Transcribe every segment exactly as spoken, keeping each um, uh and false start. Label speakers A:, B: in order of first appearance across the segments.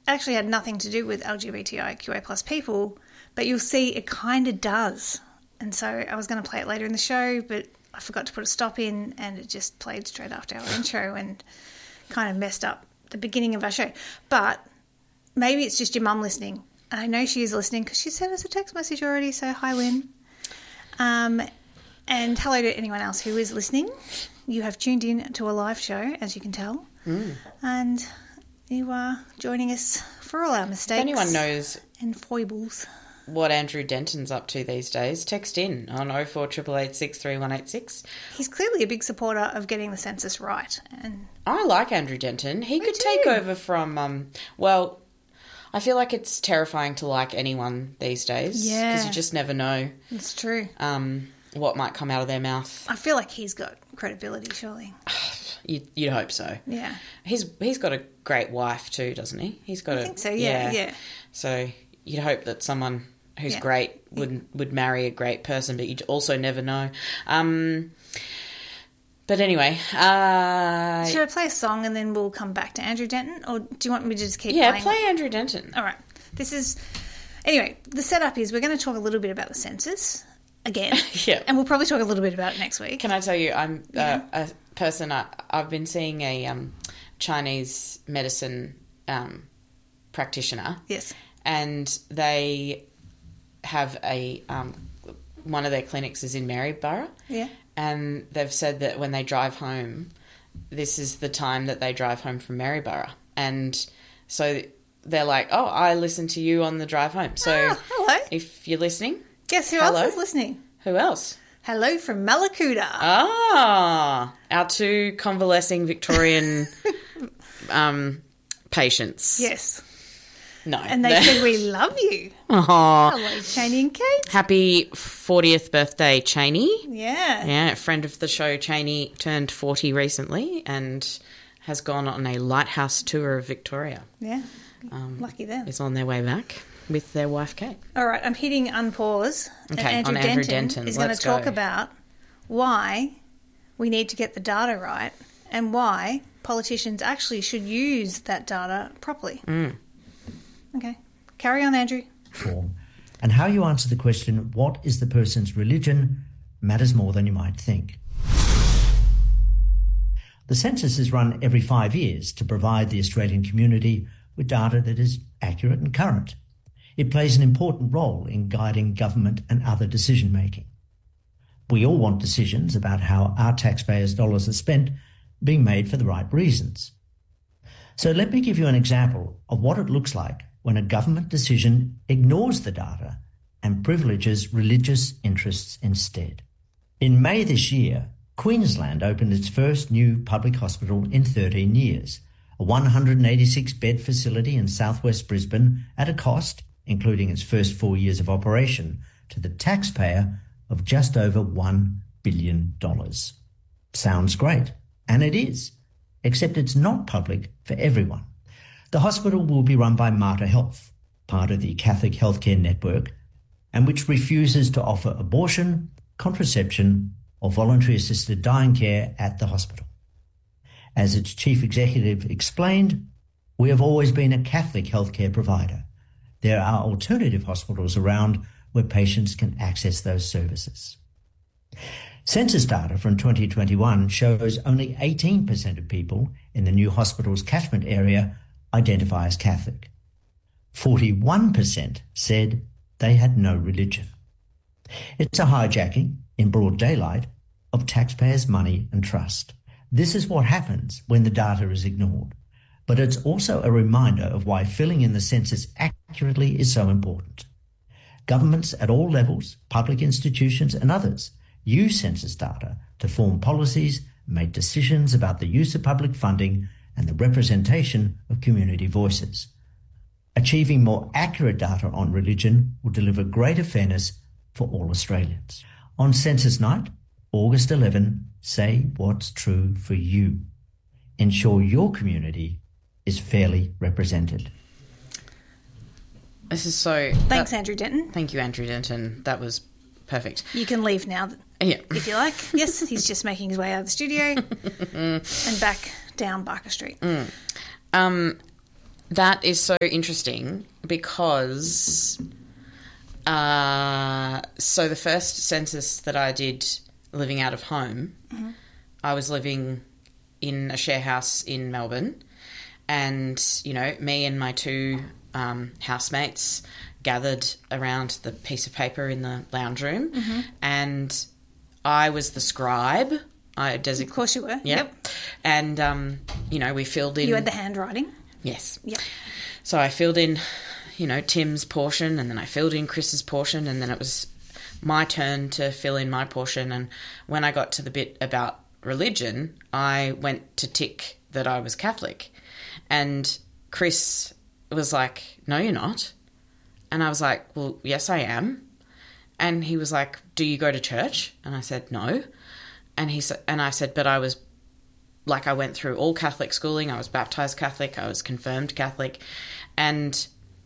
A: actually had nothing to do with L G B T I Q A plus people, but you'll see it kind of does. And so I was going to play it later in the show, but I forgot to put a stop in, and it just played straight after our intro and kind of messed up the beginning of our show. But maybe it's just your mum listening. And I know she is listening because she sent us a text message already, so hi, Lynn. Um, and hello to anyone else who is listening. You have tuned in to a live show, as you can tell, mm. and you are joining us for all our mistakes.
B: If anyone knows
A: and foibles
B: what Andrew Denton's up to these days, text in on oh four eight eight eight six three one eight six.
A: He's clearly a big supporter of getting the census right. And
B: I like Andrew Denton. He could
A: too.
B: take over from, um, well, I feel like it's terrifying to like anyone these days.
A: Yeah.
B: Because you just never know.
A: It's true.
B: Um, what might come out of their mouth.
A: I feel like he's got credibility, surely.
B: You'd, you'd hope so.
A: Yeah.
B: He's He's got a great wife too, doesn't he? He's got
A: I
B: a,
A: think so, yeah, yeah, yeah.
B: So you'd hope that someone who's
A: yeah.
B: great would
A: yeah.
B: would marry a great person, but you'd also never know. Um, but anyway. Uh,
A: Should I play a song and then we'll come back to Andrew Denton? Or do you want me to just keep
B: yeah,
A: playing?
B: Yeah, play Andrew Denton.
A: All right. This is... Anyway, the setup is we're going to talk a little bit about the census again.
B: yeah.
A: And we'll probably talk a little bit about it next week.
B: Can I tell you, I'm
A: yeah.
B: uh, a person... I, I've been seeing a um, Chinese medicine um, practitioner.
A: Yes.
B: And they... have a um, one of their clinics is in Maryborough,
A: yeah,
B: and they've said that when they drive home, this is the time that they drive home from Maryborough, and so they're like, "Oh, I listen to you on the drive home." So,
A: ah, hello.
B: If you're listening,
A: guess who
B: hello?
A: else is listening?
B: Who else?
A: Hello from Mallacoota.
B: Ah, our two convalescing Victorian um, patients.
A: Yes.
B: No.
A: And they said, we love you.
B: Aww.
A: Hello, Cheney and Kate.
B: Happy fortieth birthday, Cheney.
A: Yeah.
B: Yeah, a friend of the show, Cheney, turned forty recently and has gone on a lighthouse tour of Victoria.
A: Yeah.
B: Um,
A: Lucky them.
B: Is on their way back with their wife, Kate.
A: All right, I'm hitting unpause.
B: Okay,
A: and Andrew
B: on Andrew
A: Denton,
B: Denton.
A: is going to
B: Let's
A: talk
B: go.
A: about why we need to get the data right and why politicians actually should use that data properly.
B: Mm.
A: Okay. Carry on, Andrew.
C: Form. And how you answer the question, what is the person's religion, matters more than you might think. The census is run every five years to provide the Australian community with data that is accurate and current. It plays an important role in guiding government and other decision-making. We all want decisions about how our taxpayers' dollars are spent being made for the right reasons. So let me give you an example of what it looks like when a government decision ignores the data and privileges religious interests instead. In May this year, Queensland opened its first new public hospital in thirteen years, a one hundred eighty-six bed facility in southwest Brisbane at a cost, including its first four years of operation, to the taxpayer of just over one billion dollars. Sounds great, and it is, except it's not public for everyone. The hospital will be run by Mater Health, part of the Catholic Healthcare Network, and which refuses to offer abortion, contraception, or voluntary assisted dying care at the hospital. As its chief executive explained, we have always been a Catholic healthcare provider. There are alternative hospitals around where patients can access those services. Census data from twenty twenty-one shows only eighteen percent of people in the new hospital's catchment area identify as Catholic. forty-one percent said they had no religion. It's a hijacking, in broad daylight, of taxpayers' money and trust. This is what happens when the data is ignored. But it's also a reminder of why filling in the census accurately is so important. Governments at all levels, public institutions and others, use census data to form policies, make decisions about the use of public funding and the representation of community voices. Achieving more accurate data on religion will deliver greater fairness for all Australians. On Census Night, August eleventh, say what's true for you. Ensure your community is fairly represented.
B: This is so...
A: Thanks,
B: that,
A: Andrew Denton.
B: Thank you, Andrew Denton. That was perfect.
A: You can leave now,
B: yeah.
A: if you like. Yes, he's just making his way out of the studio and back down Barker Street.
B: Mm. Um, that is so interesting because uh, so the first census that I did living out of home, mm-hmm. I was living in a share house in Melbourne, and, you know, me and my two um, housemates gathered around the piece of paper in the lounge room, mm-hmm. and I was the scribe. I design-
A: Of course you were.
B: Yeah.
A: Yep.
B: And, um, you know, we filled in...
A: You had the handwriting?
B: Yes.
A: Yep.
B: So I filled in, you know, Tim's portion, and then I filled in Chris's portion, and then it was my turn to fill in my portion. And when I got to the bit about religion, I went to tick that I was Catholic. And Chris was like, no, you're not. And I was like, well, yes, I am. And he was like, do you go to church? And I said, no. And he said, and I said, but I was, like, I went through all Catholic schooling. I was baptized Catholic. I was confirmed Catholic. And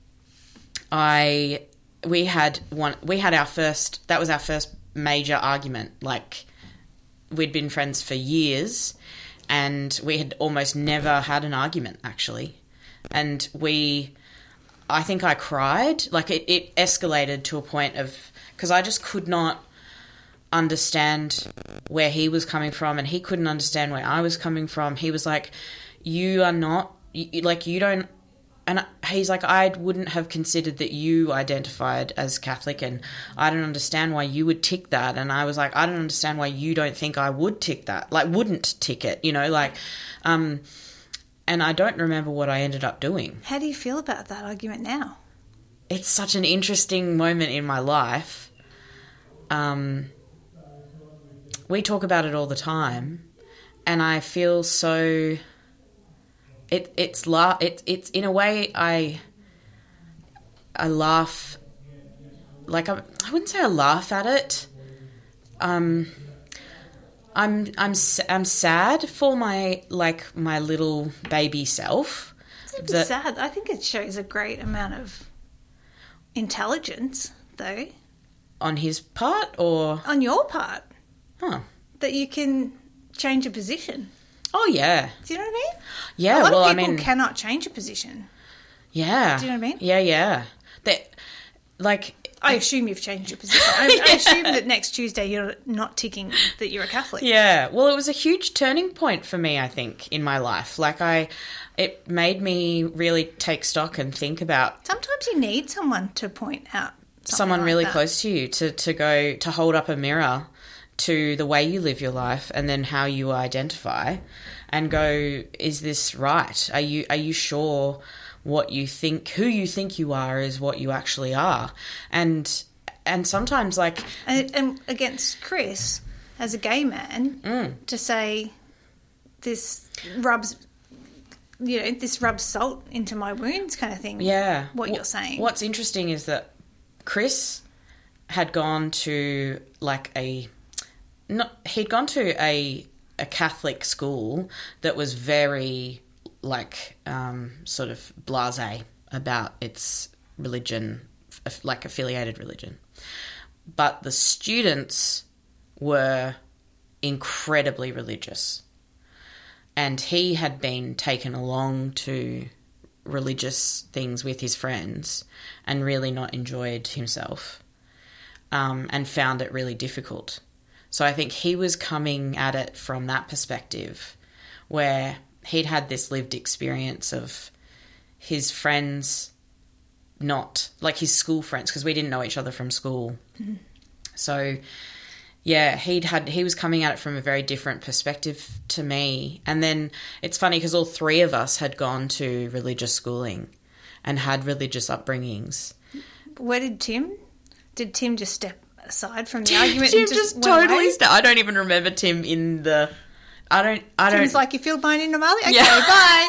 B: I, we had one, we had our first, that was our first major argument. Like, we'd been friends for years, and we had almost never had an argument, actually. And we, I think I cried. Like, it, it escalated to a point of, because I just could not understand where he was coming from, and he couldn't understand where I was coming from. He was like, you are not, you, like, you don't, and he's like, I wouldn't have considered that you identified as Catholic, and I don't understand why you would tick that. And I was like, I don't understand why you don't think I would tick that, like, wouldn't tick it, you know, like, um, and I don't remember what I ended up doing.
A: How do you feel about that argument now?
B: It's such an interesting moment in my life. Um, we talk about it all the time, and I feel so... It it's la- it, it's in a way I I laugh, like I, I wouldn't say I laugh at it. Um, I'm I'm I'm sad for my like my little baby self.
A: It's a bit sad. I think it shows a great amount of intelligence, though.
B: On his part, or
A: on your part,
B: huh?
A: That you can change a position.
B: Oh, yeah.
A: Do you know what I mean?
B: Yeah,
A: a lot
B: well,
A: of people
B: I mean...
A: cannot change a position.
B: Yeah.
A: Do you know what I mean?
B: Yeah, yeah. That, like...
A: I assume you've changed your position. I,
B: yeah.
A: I assume that next Tuesday you're not ticking that you're a Catholic.
B: Yeah. Well, it was a huge turning point for me, I think, in my life. Like, I... It made me really take stock and think about...
A: Sometimes you need someone to point out
B: someone
A: like
B: really
A: that.
B: close to you to, to go... To hold up a mirror to the way you live your life and then how you identify... And go, is this right? Are you are you sure what you think, who you think you are is what you actually are? And and sometimes like...
A: And, and against Chris, as a gay man,
B: mm.
A: to say this rubs, you know, this rubs salt into my wounds kind of thing.
B: Yeah.
A: What
B: w-
A: you're saying.
B: What's interesting is that Chris had gone to like a... Not, he'd gone to a... a Catholic school that was very, like, um, sort of blasé about its religion, like affiliated religion. But the students were incredibly religious. And he had been taken along to religious things with his friends and really not enjoyed himself, um, and found it really difficult. So I think he was coming at it from that perspective where he'd had this lived experience of his friends not, like his school friends, because we didn't know each other from school. Mm-hmm. So, yeah, he'd had, he was coming at it from a very different perspective to me. And then it's funny because all three of us had gone to religious schooling and had religious upbringings.
A: Where did Tim? Did Tim just step aside from the argument?
B: Tim
A: and just,
B: just
A: went
B: totally.
A: away?
B: St- I don't even remember Tim in the. I don't. I don't.
A: Tim's like, you feel mine in Namali? Okay,
B: Yeah.
A: bye.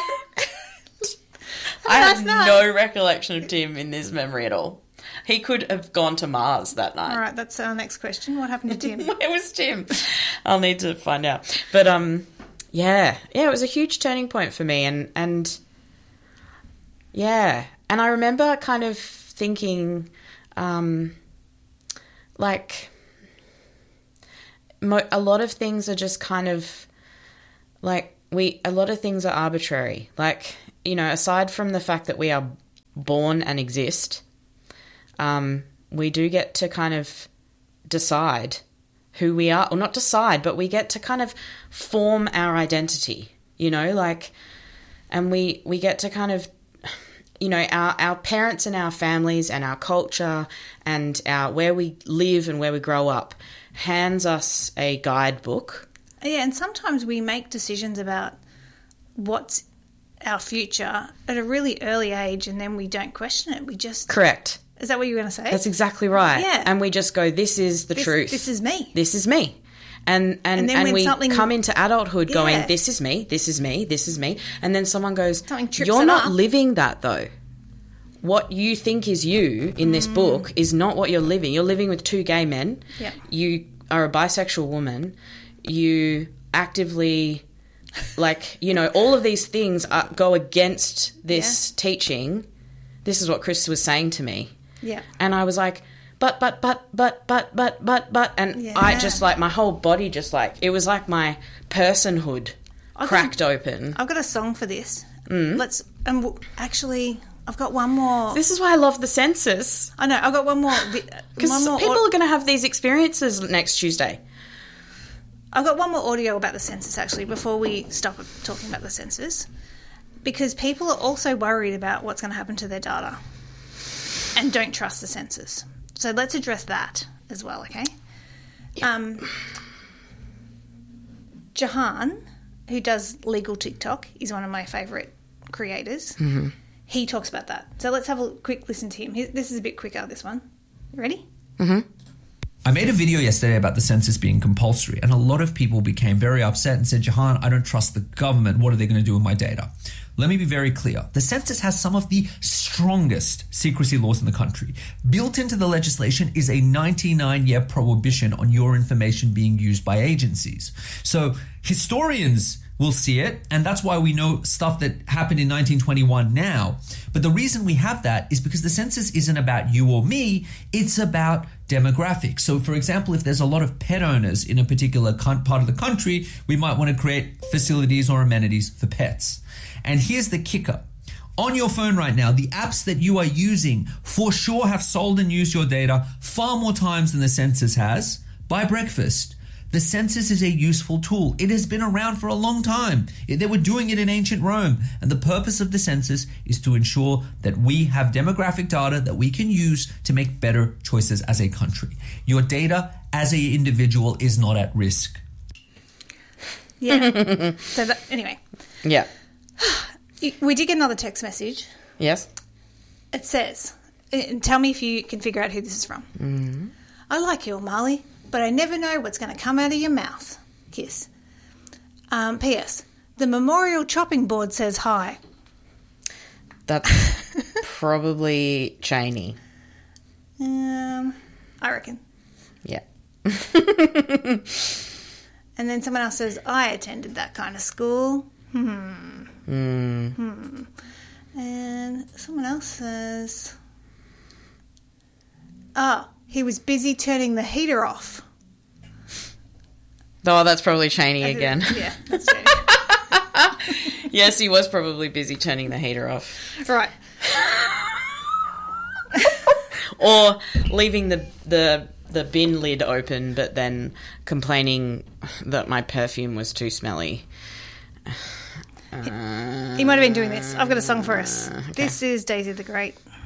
B: I
A: nice
B: have
A: night.
B: no recollection of Tim in this memory at all. He could have gone to Mars that night.
A: All right, that's our next question. What happened to Tim?
B: Where was Tim? I'll need to find out. But um, yeah, yeah, it was a huge turning point for me, and and yeah, and I remember kind of thinking, um, like, mo- a lot of things are just kind of like we. A lot of things are arbitrary. Like you know, aside from the fact that we are born and exist, um, we do get to kind of decide who we are, or not decide, but we get to kind of form our identity, you know, like, and we, we get to kind of, you know, our, our parents and our families and our culture and our where we live and where we grow up hands us a guidebook.
A: Yeah, and sometimes we make decisions about what's our future at a really early age, and then we don't question it. We just...
B: Correct.
A: Is that what you were going to say?
B: That's exactly right.
A: Yeah.
B: And we just go, this is the
A: this,
B: truth.
A: This is me.
B: This is me. And and,
A: And then
B: and
A: when
B: we
A: something-
B: come into adulthood going,
A: Yeah.
B: this is me, this is me, this is me. And then someone goes,
A: Something trips
B: you're
A: it
B: not
A: up."
B: living that though. What you think is you in this
A: Mm.
B: book is not what you're living. You're living with two gay men.
A: Yeah.
B: You are a bisexual woman. You actively, like, you know, all of these things are, go against this teaching. This is what Chris was saying to me.
A: Yeah.
B: And I was like, but, but, but, but, but, but, but, but. And
A: Yeah.
B: I just, like, my whole body just, like, it was like my personhood
A: I
B: cracked
A: think-
B: open.
A: I've got a song for this. Mm. Let's... And w- actually, I've got one more...
B: This is why I love the census.
A: I know, I've got one more...
B: Because
A: one more
B: people
A: au-
B: are going to have these experiences next Tuesday.
A: I've got one more audio about the census, actually, before we stop talking about the census. Because people are also worried about what's going to happen to their data and don't trust the census. So let's address that as well, okay? Um, Jahan, who does Legal TikTok, is one of my favourite creators. Mm-hmm. He talks about that. So let's have a quick listen to him. He- This is a bit quicker, this one. You ready?
B: Mm-hmm.
D: I made a video yesterday about the census being compulsory, and a lot of people became very upset and said, Jahan, I don't trust the government. What are they going to do with my data? Let me be very clear. The census has some of the strongest secrecy laws in the country. Built into the legislation is a ninety-nine year prohibition on your information being used by agencies. So historians will see it, and that's why we know stuff that happened in nineteen twenty-one now. But the reason we have that is because the census isn't about you or me, it's about demographics. So for example, if there's a lot of pet owners in a particular part of the country, we might want to create facilities or amenities for pets. And here's the kicker. On your phone right now, the apps that you are using for sure have sold and used your data far more times than the census has. By breakfast. The census is a useful tool. It has been around for a long time. They were doing it in ancient Rome. And the purpose of the census is to ensure that we have demographic data that we can use to make better choices as a country. Your data as an individual is not at risk.
A: Yeah. So that, anyway,
B: Yeah.
A: we did get another text message.
B: Yes?
A: It says, and tell me if you can figure out who this is from. Mm-hmm. I like you, Marley, but I never know what's going to come out of your mouth. Kiss. Um, P S. The memorial chopping board says hi.
B: That's probably Cheney.
A: Um, I reckon.
B: Yeah.
A: And then someone else says, I attended that kind of school. Hmm.
B: Mm.
A: Hmm. And someone else says, oh, he was busy turning the heater off.
B: Oh, that's probably Cheney again.
A: Yeah, that's true.
B: Yes, he was probably busy turning the heater off.
A: Right.
B: Or leaving the, the the bin lid open, but then complaining that my perfume was too smelly.
A: He might have been doing this. I've got a song for us.
B: Okay.
A: This is Daisy the Great.